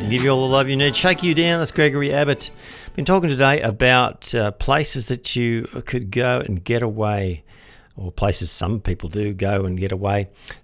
give you all the love you need, shake you down. That's Gregory Abbott. Been talking today about places that you could go and get away, or places some people do go and get away.